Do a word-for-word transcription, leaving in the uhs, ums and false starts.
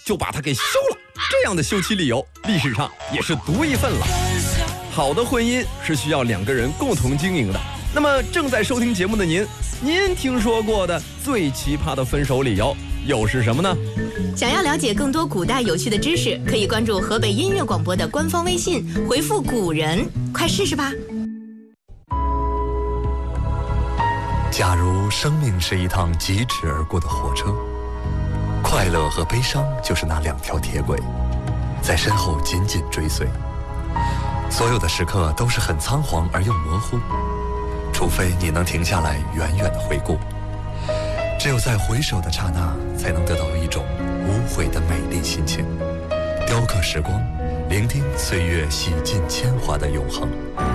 就把它给休了。这样的休妻理由，历史上也是独一份了。好的婚姻是需要两个人共同经营的。那么正在收听节目的您，您听说过的最奇葩的分手理由又是什么呢？ 想要了解更多古代有趣的知识，可以关注河北音乐广播的官方微信，回复古人，快试试吧。 假如生命是一趟疾驰而过的火车，快乐和悲伤就是那两条铁轨，在身后紧紧追随。所有的时刻都是很仓皇而又模糊，除非你能停下来远远的回顾。只有在回首的刹那，才能得到一种无悔的美丽心情，雕刻时光，聆听岁月洗尽铅华的永恒。